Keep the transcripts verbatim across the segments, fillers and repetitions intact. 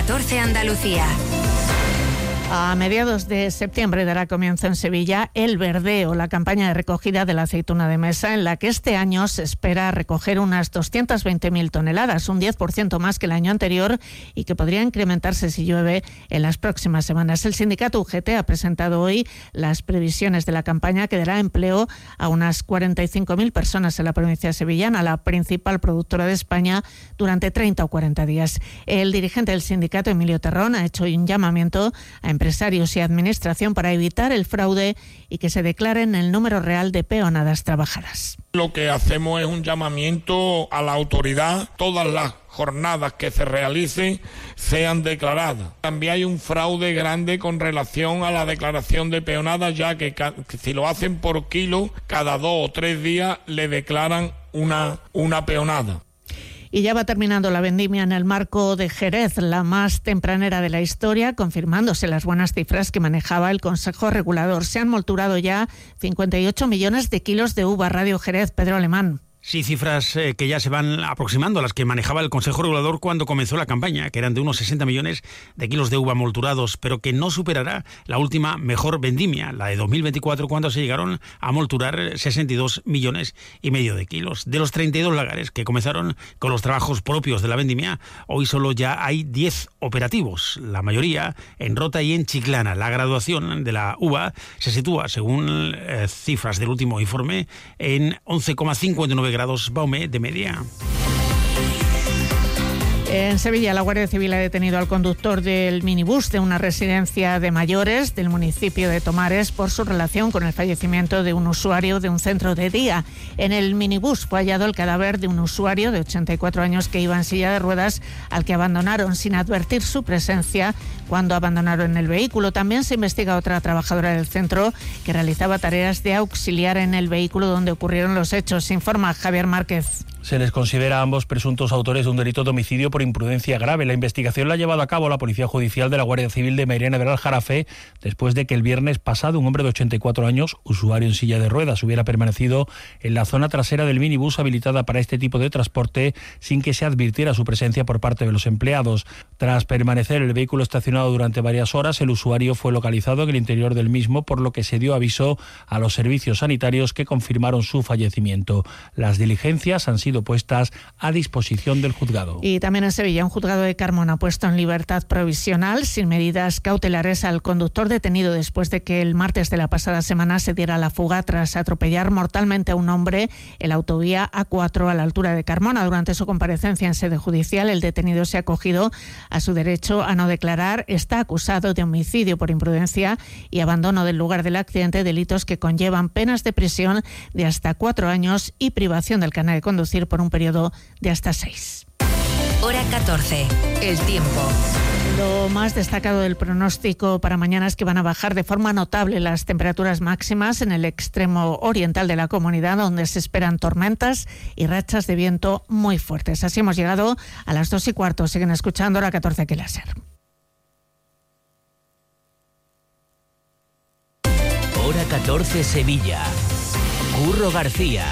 catorce Andalucía. A mediados de septiembre dará comienzo en Sevilla el verdeo, la campaña de recogida de la aceituna de mesa, en la que este año se espera recoger unas doscientas veinte mil toneladas, un diez por ciento más que el año anterior, y que podría incrementarse si llueve en las próximas semanas. El sindicato U G T ha presentado hoy las previsiones de la campaña, que dará empleo a unas cuarenta y cinco mil personas en la provincia sevillana, la principal productora de España, durante treinta o cuarenta días. El dirigente del sindicato, Emilio Terrón, ha hecho un llamamiento a empresarios y administración para evitar el fraude y que se declaren el número real de peonadas trabajadas. Lo que hacemos es un llamamiento a la autoridad. Todas las jornadas que se realicen sean declaradas. También hay un fraude grande con relación a la declaración de peonadas, ya que, que si lo hacen por kilo, cada dos o tres días le declaran una, una peonada. Y ya va terminando la vendimia en el marco de Jerez, la más tempranera de la historia, confirmándose las buenas cifras que manejaba el Consejo Regulador. Se han molturado ya cincuenta y ocho millones de kilos de uva. Radio Jerez, Pedro Alemán. Sí, cifras eh, que ya se van aproximando a las que manejaba el Consejo Regulador cuando comenzó la campaña, que eran de unos sesenta millones de kilos de uva molturados, pero que no superará la última mejor vendimia, la de dos mil veinticuatro, cuando se llegaron a molturar sesenta y dos millones y medio de kilos. De los treinta y dos lagares que comenzaron con los trabajos propios de la vendimia, hoy solo ya hay diez operativos, la mayoría en Rota y en Chiclana. La graduación de la uva se sitúa, según eh, cifras del último informe, en once coma cincuenta y nueve grados Baume de media. En Sevilla, la Guardia Civil ha detenido al conductor del minibús de una residencia de mayores del municipio de Tomares por su relación con el fallecimiento de un usuario de un centro de día. En el minibús fue hallado el cadáver de un usuario de ochenta y cuatro años que iba en silla de ruedas, al que abandonaron sin advertir su presencia cuando abandonaron el vehículo. También se investiga otra trabajadora del centro que realizaba tareas de auxiliar en el vehículo donde ocurrieron los hechos. Informa Javier Márquez. Se les considera a ambos presuntos autores de un delito de homicidio por imprudencia grave. La investigación la ha llevado a cabo la Policía Judicial de la Guardia Civil de Mairena del Aljarafe, después de que el viernes pasado un hombre de ochenta y cuatro años, usuario en silla de ruedas, hubiera permanecido en la zona trasera del minibús habilitada para este tipo de transporte sin que se advirtiera su presencia por parte de los empleados. Tras permanecer el vehículo estacionado durante varias horas, el usuario fue localizado en el interior del mismo, por lo que se dio aviso a los servicios sanitarios, que confirmaron su fallecimiento. Las diligencias han sido puestas a disposición del juzgado. Y también en Sevilla, un juzgado de Carmona ha puesto en libertad provisional sin medidas cautelares al conductor detenido después de que el martes de la pasada semana se diera la fuga tras atropellar mortalmente a un hombre en la autovía A cuatro a la altura de Carmona. Durante su comparecencia en sede judicial, el detenido se ha acogido a su derecho a no declarar. Está acusado de homicidio por imprudencia y abandono del lugar del accidente, delitos que conllevan penas de prisión de hasta cuatro años y privación del carnet de conducir por un periodo de hasta seis. Hora catorce, el tiempo. Lo más destacado del pronóstico para mañana es que van a bajar de forma notable las temperaturas máximas en el extremo oriental de la comunidad, donde se esperan tormentas y rachas de viento muy fuertes. Así hemos llegado a las dos y cuarto. Siguen escuchando Hora catorce aquí la SER. Hora catorce Sevilla. Curro García.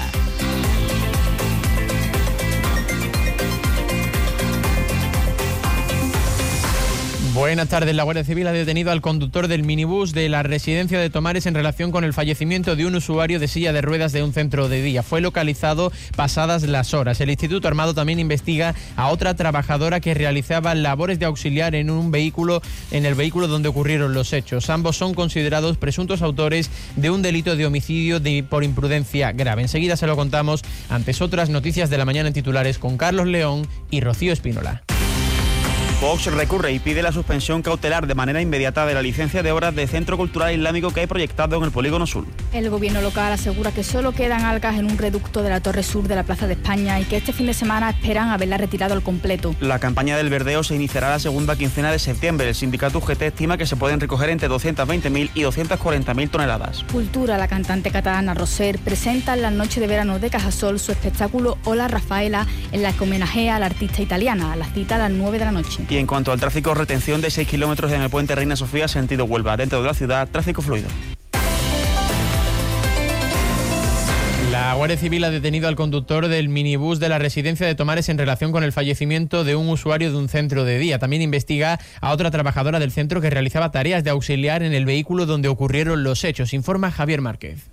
Buenas tardes. La Guardia Civil ha detenido al conductor del minibús de la residencia de Tomares en relación con el fallecimiento de un usuario de silla de ruedas de un centro de día. Fue localizado pasadas las horas. El Instituto Armado también investiga a otra trabajadora que realizaba labores de auxiliar en un vehículo, en el vehículo donde ocurrieron los hechos. Ambos son considerados presuntos autores de un delito de homicidio de, por imprudencia grave. Enseguida se lo contamos. Antes, otras noticias de la mañana en titulares con Carlos León y Rocío Espínola. Vox recurre y pide la suspensión cautelar de manera inmediata de la licencia de obras de Centro Cultural Islámico que hay proyectado en el Polígono Sur. El gobierno local asegura que solo quedan algas en un reducto de la Torre Sur de la Plaza de España y que este fin de semana esperan haberla retirado al completo. La campaña del verdeo se iniciará la segunda quincena de septiembre. El sindicato U G T estima que se pueden recoger entre doscientas veinte mil y doscientas cuarenta mil toneladas. Cultura, la cantante catalana Roser, presenta en la noche de verano de Cajasol su espectáculo Hola Rafaela, en la que homenajea a la artista italiana. A la cita a las nueve de la noche. Y en cuanto al tráfico, retención de seis kilómetros en el puente Reina Sofía, sentido Huelva. Dentro de la ciudad, tráfico fluido. La La Guardia Civil ha detenido al conductor del minibús de la residencia de Tomares en relación con el fallecimiento de un usuario de un centro de día. También investiga a otra trabajadora del centro que realizaba tareas de auxiliar en el vehículo donde ocurrieron los hechos. Informa Javier Márquez.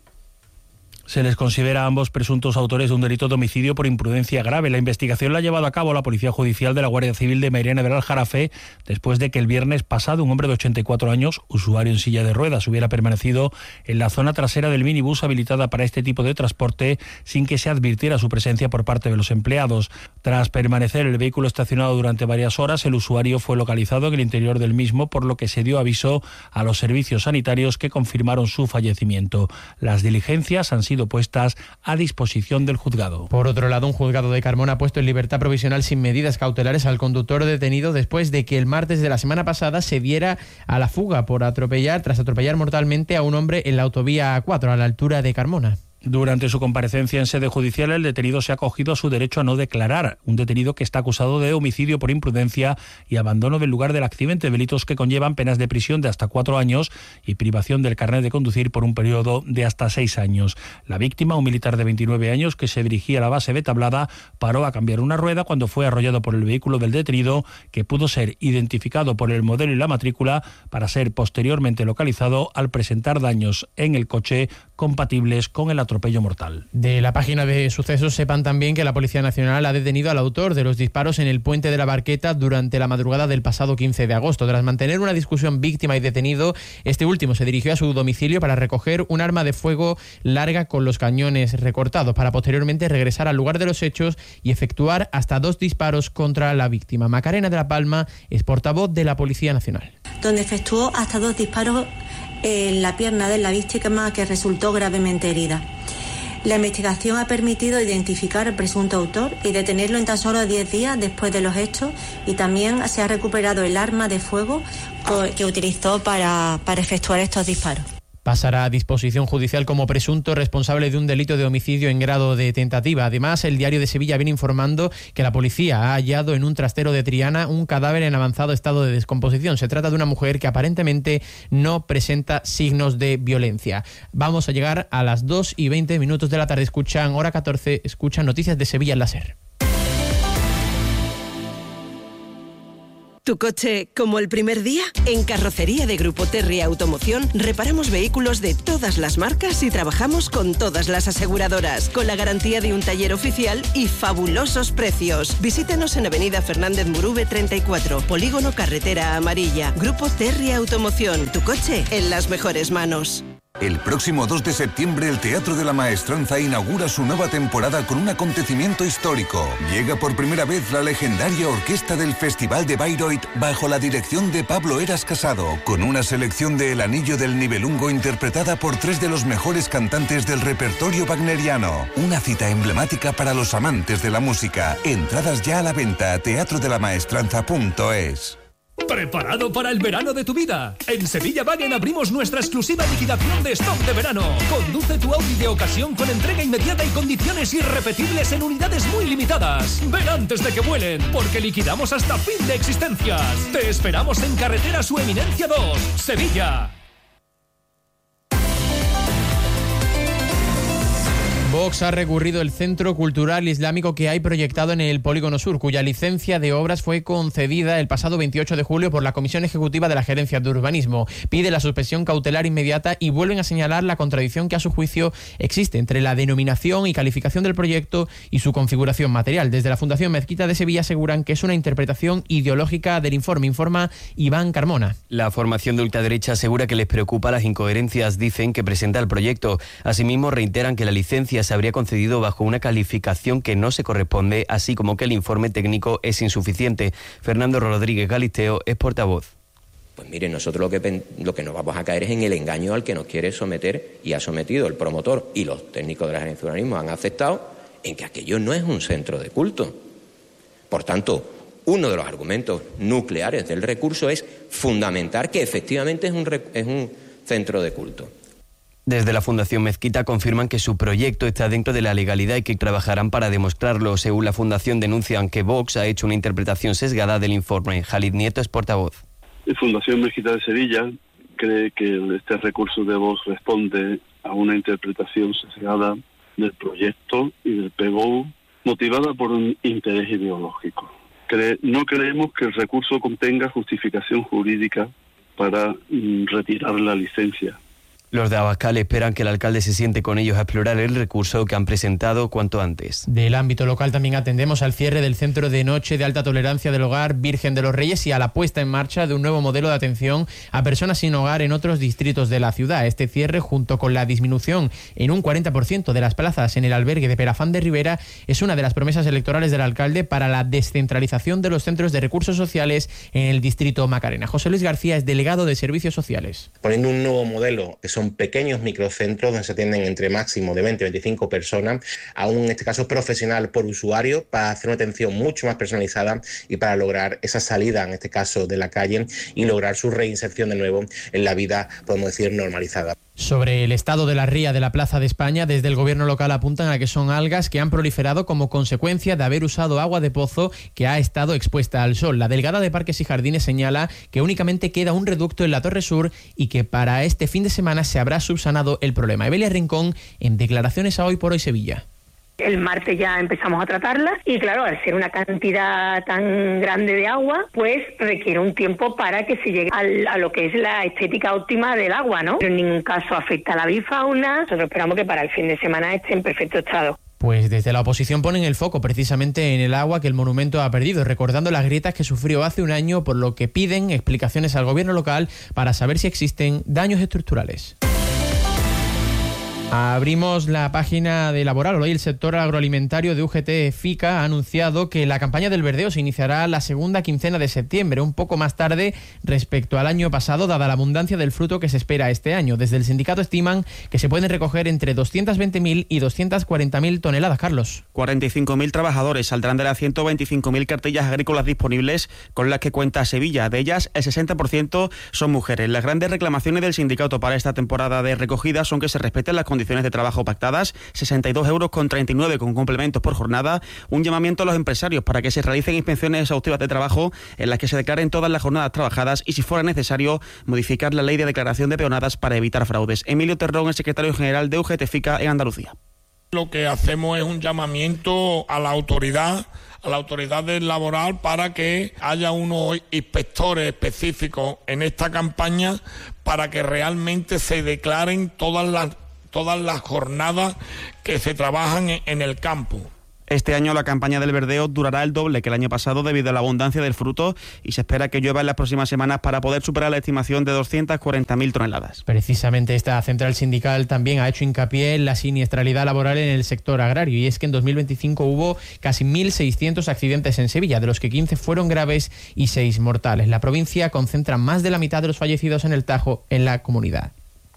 Se les considera a ambos presuntos autores de un delito de homicidio por imprudencia grave. La investigación la ha llevado a cabo la Policía Judicial de la Guardia Civil de Mairena del Aljarafe después de que el viernes pasado un hombre de ochenta y cuatro años, usuario en silla de ruedas, hubiera permanecido en la zona trasera del minibús habilitada para este tipo de transporte sin que se advirtiera su presencia por parte de los empleados. Tras permanecer el vehículo estacionado durante varias horas, el usuario fue localizado en el interior del mismo, por lo que se dio aviso a los servicios sanitarios que confirmaron su fallecimiento. Las diligencias han sido puestas a disposición del juzgado. Por otro lado, un juzgado de Carmona ha puesto en libertad provisional sin medidas cautelares al conductor detenido después de que el martes de la semana pasada se diera a la fuga por atropellar, tras atropellar mortalmente a un hombre en la autovía A cuatro a la altura de Carmona. Durante su comparecencia en sede judicial, el detenido se ha acogido a su derecho a no declarar. Un detenido que está acusado de homicidio por imprudencia y abandono del lugar del accidente, delitos que conllevan penas de prisión de hasta cuatro años y privación del carnet de conducir por un periodo de hasta seis años. La víctima, un militar de veintinueve años que se dirigía a la base de Tablada, paró a cambiar una rueda cuando fue arrollado por el vehículo del detenido, que pudo ser identificado por el modelo y la matrícula para ser posteriormente localizado al presentar daños en el coche compatibles con el atropello mortal. De la página de sucesos sepan también que la Policía Nacional ha detenido al autor de los disparos en el puente de la Barqueta durante la madrugada del pasado quince de agosto. Tras mantener una discusión víctima y detenido, este último se dirigió a su domicilio para recoger un arma de fuego larga con los cañones recortados, para posteriormente regresar al lugar de los hechos y efectuar hasta dos disparos contra la víctima. Macarena de la Palma es portavoz de la Policía Nacional. Donde efectuó hasta dos disparos en la pierna de la víctima, que resultó gravemente herida. La investigación ha permitido identificar al presunto autor y detenerlo en tan solo diez días después de los hechos, y también se ha recuperado el arma de fuego que utilizó para, para efectuar estos disparos. Pasará a disposición judicial como presunto responsable de un delito de homicidio en grado de tentativa. Además, el Diario de Sevilla viene informando que la policía ha hallado en un trastero de Triana un cadáver en avanzado estado de descomposición. Se trata de una mujer que aparentemente no presenta signos de violencia. Vamos a llegar a las dos y veinte minutos de la tarde. Escuchan hora catorce, escuchan Noticias de Sevilla en la SER. ¿Tu coche como el primer día? En Carrocería de Grupo Terry Automoción reparamos vehículos de todas las marcas y trabajamos con todas las aseguradoras, con la garantía de un taller oficial y fabulosos precios. Visítanos en Avenida Fernández Murube treinta y cuatro, Polígono Carretera Amarilla. Grupo Terry Automoción, tu coche en las mejores manos. El próximo dos de septiembre el Teatro de la Maestranza inaugura su nueva temporada con un acontecimiento histórico. Llega por primera vez la legendaria orquesta del Festival de Bayreuth bajo la dirección de Pablo Eras Casado, con una selección de El Anillo del Nibelungo interpretada por tres de los mejores cantantes del repertorio wagneriano. Una cita emblemática para los amantes de la música. Entradas ya a la venta a teatro de la maestranza punto es. ¿Preparado para el verano de tu vida? En Sevilla Wagen abrimos nuestra exclusiva liquidación de stock de verano. Conduce tu Audi de ocasión con entrega inmediata y condiciones irrepetibles en unidades muy limitadas. Ven antes de que vuelen, porque liquidamos hasta fin de existencias. Te esperamos en Carretera Su Eminencia dos, Sevilla. Vox ha recurrido el Centro Cultural Islámico que hay proyectado en el Polígono Sur, cuya licencia de obras fue concedida el pasado veintiocho de julio por la Comisión Ejecutiva de la Gerencia de Urbanismo. Pide la suspensión cautelar inmediata y vuelven a señalar la contradicción que a su juicio existe entre la denominación y calificación del proyecto y su configuración material. Desde la Fundación Mezquita de Sevilla aseguran que es una interpretación ideológica del informe. Informa Iván Carmona. La formación de ultraderecha asegura que les preocupa las incoherencias, dicen, que presenta el proyecto. Asimismo, reiteran que la licencia se habría concedido bajo una calificación que no se corresponde, así como que el informe técnico es insuficiente. Fernando Rodríguez Galisteo es portavoz. Pues mire, nosotros lo que, lo que nos vamos a caer es en el engaño al que nos quiere someter y ha sometido el promotor, y los técnicos de la Gerencia de Urbanismo han aceptado, en que aquello no es un centro de culto. Por tanto, uno de los argumentos nucleares del recurso es fundamentar que efectivamente es un, es un centro de culto. Desde la Fundación Mezquita confirman que su proyecto está dentro de la legalidad y que trabajarán para demostrarlo. Según la Fundación, denuncian que Vox ha hecho una interpretación sesgada del informe. Jalid Nieto es portavoz. La Fundación Mezquita de Sevilla cree que este recurso de Vox responde a una interpretación sesgada del proyecto y del P G O U motivada por un interés ideológico. Cre- no creemos que el recurso contenga justificación jurídica para mm, retirar la licencia. Los de Abascal esperan que el alcalde se siente con ellos a explorar el recurso que han presentado cuanto antes. Del ámbito local también atendemos al cierre del centro de noche de alta tolerancia del hogar Virgen de los Reyes y a la puesta en marcha de un nuevo modelo de atención a personas sin hogar en otros distritos de la ciudad. Este cierre, junto con la disminución en un cuarenta por ciento de las plazas en el albergue de Perafán de Rivera, es una de las promesas electorales del alcalde para la descentralización de los centros de recursos sociales en el distrito Macarena. José Luis García es delegado de Servicios Sociales. Poniendo un nuevo modelo que son pequeños microcentros donde se atienden entre máximo de veinte a veinticinco personas, a un, en este caso, profesional por usuario, para hacer una atención mucho más personalizada y para lograr esa salida, en este caso, de la calle y lograr su reinserción de nuevo en la vida, podemos decir, normalizada. Sobre el estado de la ría de la Plaza de España, desde el gobierno local apuntan a que son algas que han proliferado como consecuencia de haber usado agua de pozo que ha estado expuesta al sol. La delegada de Parques y Jardines señala que únicamente queda un reducto en la Torre Sur y que para este fin de semana se habrá subsanado el problema. Evelia Rincón, en declaraciones a Hoy por Hoy Sevilla. El martes ya empezamos a tratarla y claro, al ser una cantidad tan grande de agua, pues requiere un tiempo para que se llegue al, a lo que es la estética óptima del agua, ¿no? Pero en ningún caso afecta a la bifauna. Nosotros esperamos que para el fin de semana esté en perfecto estado. Pues desde la oposición ponen el foco precisamente en el agua que el monumento ha perdido, recordando las grietas que sufrió hace un año, por lo que piden explicaciones al gobierno local para saber si existen daños estructurales. Abrimos la página de Laboral. Hoy el sector agroalimentario de U G T FICA ha anunciado que la campaña del verdeo se iniciará la segunda quincena de septiembre, un poco más tarde respecto al año pasado, dada la abundancia del fruto que se espera este año. Desde el sindicato estiman que se pueden recoger entre doscientas veinte mil y doscientas cuarenta mil toneladas, Carlos. cuarenta y cinco mil trabajadores saldrán de las ciento veinticinco mil cartillas agrícolas disponibles con las que cuenta Sevilla. De ellas, el sesenta por ciento son mujeres. Las grandes reclamaciones del sindicato para esta temporada de recogida son que se respeten las condiciones de trabajo pactadas, sesenta y dos euros con treinta y nueve con complementos por jornada, un llamamiento a los empresarios para que se realicen inspecciones exhaustivas de trabajo en las que se declaren todas las jornadas trabajadas y, si fuera necesario, modificar la ley de declaración de peonadas para evitar fraudes. Emilio Terrón, el secretario general de U G T FICA en Andalucía. Lo que hacemos es un llamamiento a la autoridad, a la autoridad del laboral, para que haya unos inspectores específicos en esta campaña para que realmente se declaren todas las todas las jornadas que se trabajan en el campo. Este año la campaña del verdeo durará el doble que el año pasado debido a la abundancia del fruto y se espera que llueva en las próximas semanas para poder superar la estimación de doscientas cuarenta mil toneladas. Precisamente esta central sindical también ha hecho hincapié en la siniestralidad laboral en el sector agrario, y es que en dos mil veinticinco hubo casi mil seiscientos accidentes en Sevilla, de los que quince fueron graves y seis mortales. La provincia concentra más de la mitad de los fallecidos en el Tajo en la comunidad.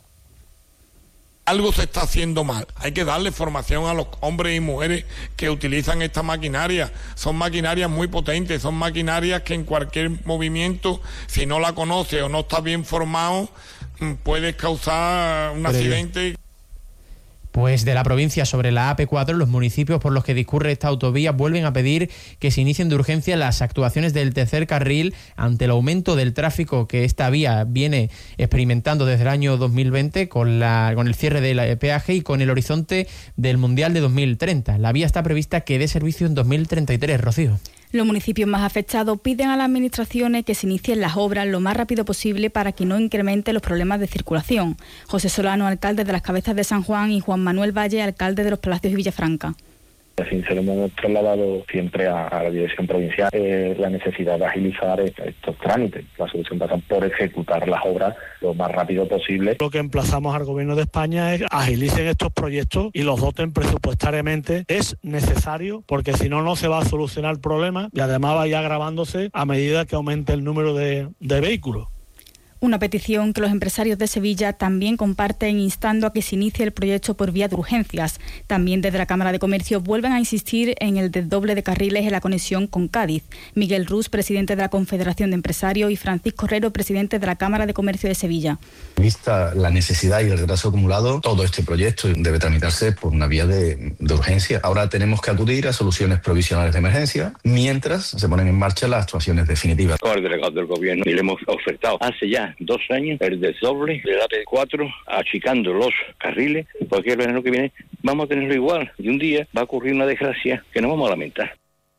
Algo se está haciendo mal. Hay que darle formación a los hombres y mujeres que utilizan esta maquinaria. Son maquinarias muy potentes, son maquinarias que en cualquier movimiento, si no la conoce o no está bien formado, puedes causar un Pero accidente. Pues de la provincia, sobre la A P cuatro, los municipios por los que discurre esta autovía vuelven a pedir que se inicien de urgencia las actuaciones del tercer carril ante el aumento del tráfico que esta vía viene experimentando desde el año dos mil veinte con, la, con el cierre del peaje y con el horizonte del Mundial de dos mil treinta. La vía está prevista que dé servicio en dos mil treinta y tres, Rocío. Los municipios más afectados piden a las administraciones que se inicien las obras lo más rápido posible para que no incremente los problemas de circulación. José Solano, alcalde de las Cabezas de San Juan, y Juan Manuel Valle, alcalde de los Palacios y Villafranca. Así se lo hemos trasladado siempre a, a la dirección provincial eh, la necesidad de agilizar estos trámites. La solución pasa por ejecutar las obras lo más rápido posible. Lo que emplazamos al Gobierno de España es agilicen estos proyectos y los doten presupuestariamente. Es necesario, porque si no, no se va a solucionar el problema y además vaya agravándose a medida que aumente el número de, de vehículos. Una petición que los empresarios de Sevilla también comparten, instando a que se inicie el proyecto por vía de urgencias. También desde la Cámara de Comercio vuelven a insistir en el desdoble de carriles en la conexión con Cádiz. Miguel Ruz, presidente de la Confederación de Empresarios, y Francisco Herrero, presidente de la Cámara de Comercio de Sevilla. Vista la necesidad y el retraso acumulado, todo este proyecto debe tramitarse por una vía de, de urgencia. Ahora tenemos que acudir a soluciones provisionales de emergencia, mientras se ponen en marcha las actuaciones definitivas. Con el delegado del Gobierno y le hemos ofertado hace ya ya dos años el desdoble del A P cuatro, achicando los carriles, porque el verano que viene vamos a tenerlo igual y un día va a ocurrir una desgracia que nos vamos a lamentar.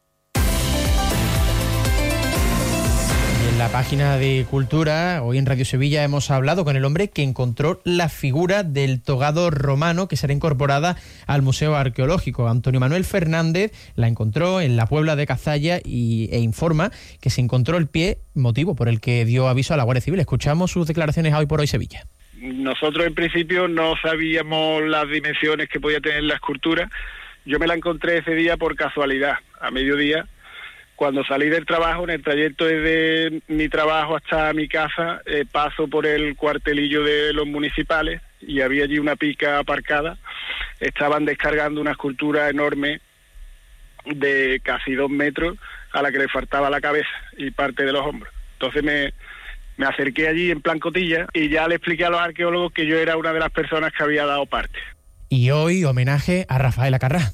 En la página de Cultura, hoy en Radio Sevilla, hemos hablado con el hombre que encontró la figura del togado romano que será incorporada al Museo Arqueológico. Antonio Manuel Fernández la encontró en la Puebla de Cazalla y, e informa que se encontró el pie, motivo por el que dio aviso a la Guardia Civil. Escuchamos sus declaraciones a Hoy por Hoy Sevilla. Nosotros en principio no sabíamos las dimensiones que podía tener la escultura. Yo me la encontré ese día por casualidad, a mediodía. Cuando salí del trabajo, en el trayecto desde mi trabajo hasta mi casa, eh, paso por el cuartelillo de los municipales y había allí una pica aparcada. Estaban descargando una escultura enorme de casi dos metros a la que le faltaba la cabeza y parte de los hombros. Entonces me, me acerqué allí en plan cotilla y ya le expliqué a los arqueólogos que yo era una de las personas que había dado parte. Y hoy homenaje a Rafael Acarrá.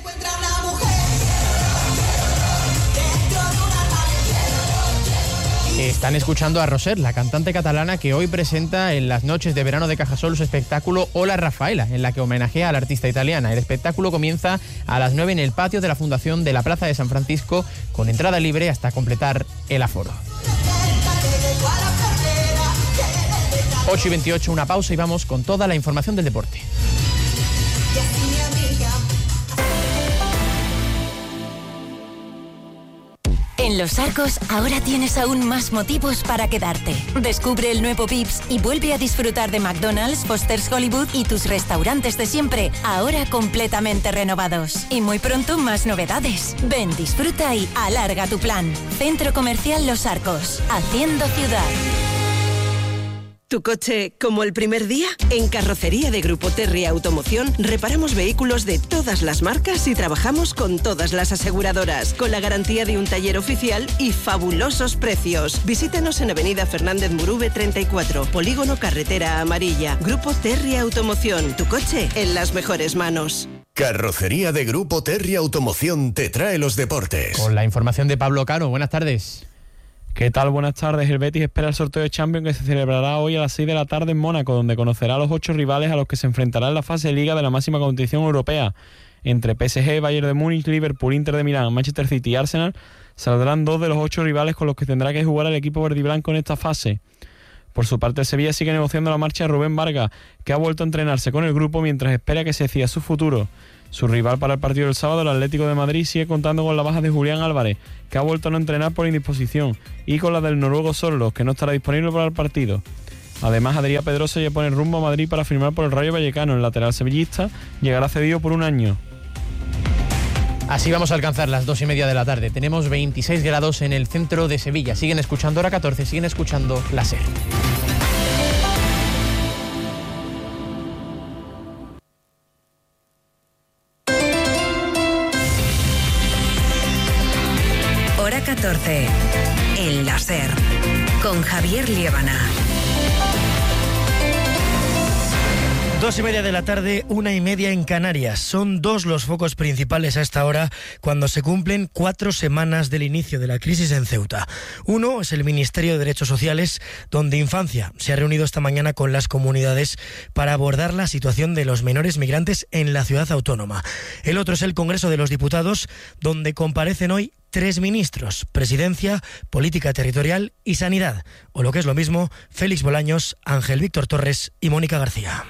Están escuchando a Roser, la cantante catalana que hoy presenta en las noches de verano de Cajasol su espectáculo Hola Rafaela, en la que homenajea a la artista italiana. El espectáculo comienza a las nueve en el patio de la Fundación de la Plaza de San Francisco, con entrada libre hasta completar el aforo. ocho y veintiocho, una pausa y vamos con toda la información del deporte. En Los Arcos ahora tienes aún más motivos para quedarte. Descubre el nuevo Vips y vuelve a disfrutar de McDonald's, Foster's Hollywood y tus restaurantes de siempre, ahora completamente renovados. Y muy pronto más novedades. Ven, disfruta y alarga tu plan. Centro Comercial Los Arcos, haciendo ciudad. ¿Tu coche como el primer día? En Carrocería de Grupo Terry Automoción reparamos vehículos de todas las marcas y trabajamos con todas las aseguradoras, con la garantía de un taller oficial y fabulosos precios. Visítanos en Avenida Fernández Murube treinta y cuatro, Polígono Carretera Amarilla. Grupo Terry Automoción, tu coche en las mejores manos. Carrocería de Grupo Terry Automoción te trae los deportes. Con la información de Pablo Cano, buenas tardes. ¿Qué tal? Buenas tardes. El Betis espera el sorteo de Champions que se celebrará hoy a las seis de la tarde en Mónaco, donde conocerá a los ocho rivales a los que se enfrentará en la fase de Liga de la máxima competición europea. Entre P S G, Bayern de Múnich, Liverpool, Inter de Milán, Manchester City y Arsenal saldrán dos de los ocho rivales con los que tendrá que jugar el equipo verdiblanco en esta fase. Por su parte, el Sevilla sigue negociando la marcha de Rubén Vargas, que ha vuelto a entrenarse con el grupo mientras espera que se decida su futuro. Su rival para el partido del sábado, el Atlético de Madrid, sigue contando con la baja de Julián Álvarez, que ha vuelto a no entrenar por indisposición, y con la del noruego Sorlos, que no estará disponible para el partido. Además, Adrián Pedrosa ya pone rumbo a Madrid para firmar por el Rayo Vallecano. El lateral sevillista llegará cedido por un año. Así vamos a alcanzar las dos y media de la tarde. Tenemos veintiséis grados en el centro de Sevilla. Siguen escuchando Hora catorce, siguen escuchando la SER. Hora catorce, en la SER, con Javier Liébana. Dos y media de la tarde, una y media en Canarias. Son dos los focos principales a esta hora cuando se cumplen cuatro semanas del inicio de la crisis en Ceuta. Uno es el Ministerio de Derechos Sociales, donde Infancia se ha reunido esta mañana con las comunidades para abordar la situación de los menores migrantes en la ciudad autónoma. El otro es el Congreso de los Diputados, donde comparecen hoy tres ministros: Presidencia, Política Territorial y Sanidad. O lo que es lo mismo, Félix Bolaños, Ángel Víctor Torres y Mónica García.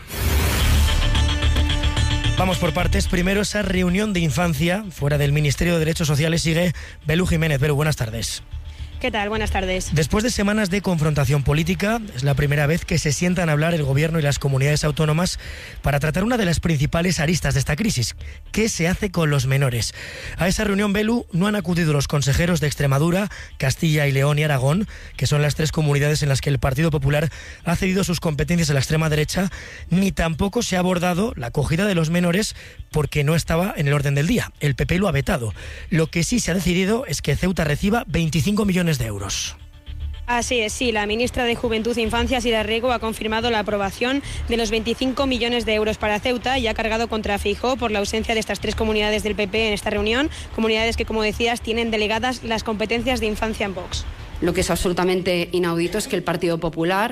Vamos por partes. Primero, esa reunión de Infancia fuera del Ministerio de Derechos Sociales sigue Belú Jiménez. Belú, buenas tardes. ¿Qué tal? Buenas tardes. Después de semanas de confrontación política, es la primera vez que se sientan a hablar el Gobierno y las comunidades autónomas para tratar una de las principales aristas de esta crisis: ¿qué se hace con los menores? A esa reunión, Belú, no han acudido los consejeros de Extremadura, Castilla y León y Aragón, que son las tres comunidades en las que el Partido Popular ha cedido sus competencias a la extrema derecha, ni tampoco se ha abordado la acogida de los menores porque no estaba en el orden del día. El P P lo ha vetado. Lo que sí se ha decidido es que Ceuta reciba veinticinco millones de euros. Así es, sí, la ministra de Juventud, Infancias y de Riego ha confirmado la aprobación de los veinticinco millones de euros para Ceuta y ha cargado contra Feijóo por la ausencia de estas tres comunidades del P P en esta reunión, comunidades que, como decías, tienen delegadas las competencias de infancia en Vox. Lo que es absolutamente inaudito es que el Partido Popular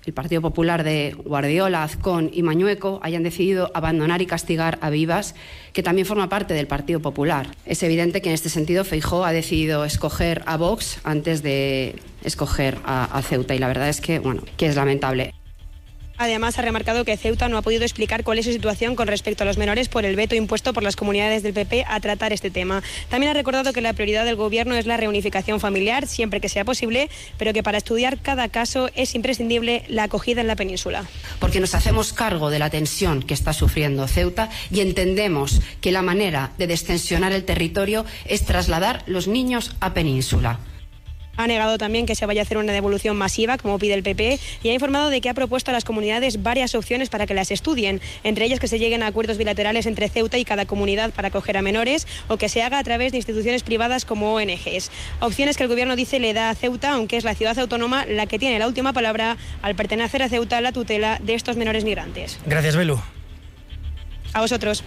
el Partido Popular de Guardiola, Azcón y Mañueco hayan decidido abandonar y castigar a Vivas, que también forma parte del Partido Popular. Es evidente que en este sentido Feijóo ha decidido escoger a Vox antes de escoger a, a Ceuta, y la verdad es que, bueno, que es lamentable. Además, ha remarcado que Ceuta no ha podido explicar cuál es su situación con respecto a los menores por el veto impuesto por las comunidades del P P a tratar este tema. También ha recordado que la prioridad del Gobierno es la reunificación familiar, siempre que sea posible, pero que para estudiar cada caso es imprescindible la acogida en la península. Porque nos hacemos cargo de la tensión que está sufriendo Ceuta y entendemos que la manera de destensionar el territorio es trasladar los niños a península. Ha negado también que se vaya a hacer una devolución masiva, como pide el P P, y ha informado de que ha propuesto a las comunidades varias opciones para que las estudien, entre ellas que se lleguen a acuerdos bilaterales entre Ceuta y cada comunidad para acoger a menores, o que se haga a través de instituciones privadas como O N Ges. Opciones que el Gobierno dice le da a Ceuta, aunque es la ciudad autónoma la que tiene la última palabra al pertenecer a Ceuta la tutela de estos menores migrantes. Gracias, Belu. A vosotros.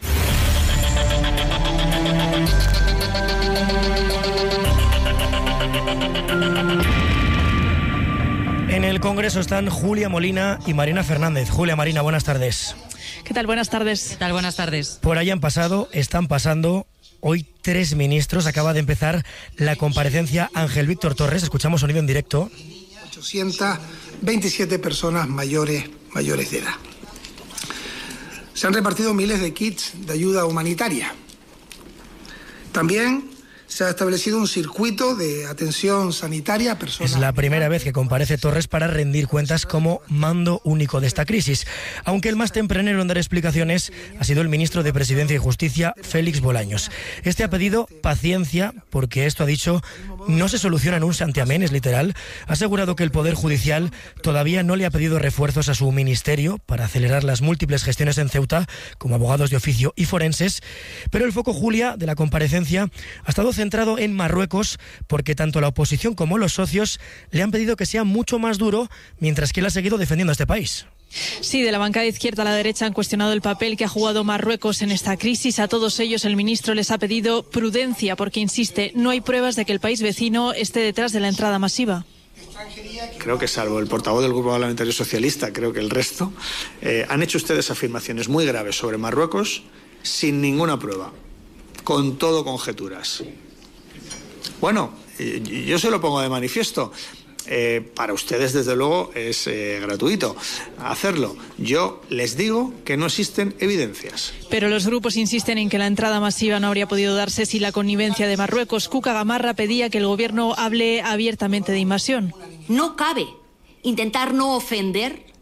En el Congreso están Julia Molina y Marina Fernández. Julia, Marina, buenas tardes. ¿Qué tal? Buenas tardes. ¿Qué tal? Buenas tardes. Por ahí han pasado, están pasando hoy tres ministros. Acaba de empezar la comparecencia Ángel Víctor Torres. Escuchamos sonido en directo. ochocientas veintisiete personas mayores, mayores de edad. Se han repartido miles de kits de ayuda humanitaria. También se ha establecido un circuito de atención sanitaria a personas. Es la primera vez que comparece Torres para rendir cuentas como mando único de esta crisis, aunque el más tempranero en dar explicaciones ha sido el ministro de Presidencia y Justicia, Félix Bolaños. Este ha pedido paciencia porque esto, ha dicho, no se soluciona en un santiamén, es literal. Ha asegurado que el Poder Judicial todavía no le ha pedido refuerzos a su ministerio para acelerar las múltiples gestiones en Ceuta, como abogados de oficio y forenses, pero el foco, Julia, de la comparecencia ha estado centrado en Marruecos, porque tanto la oposición como los socios le han pedido que sea mucho más duro, mientras que él ha seguido defendiendo a este país. Sí, de la bancada izquierda a la derecha han cuestionado el papel que ha jugado Marruecos en esta crisis. A todos ellos el ministro les ha pedido prudencia porque, insiste, no hay pruebas de que el país vecino esté detrás de la entrada masiva. Creo que salvo el portavoz del Grupo Parlamentario Socialista, creo que el resto, eh, han hecho ustedes afirmaciones muy graves sobre Marruecos sin ninguna prueba, con todo conjeturas. Bueno, yo se lo pongo de manifiesto. Eh, para ustedes, desde luego, es eh, gratuito hacerlo. Yo les digo que no existen evidencias. Pero los grupos insisten en que la entrada masiva no habría podido darse sin la connivencia de Marruecos. Cuca Gamarra pedía que el gobierno hable abiertamente de invasión. No cabe intentar no ofender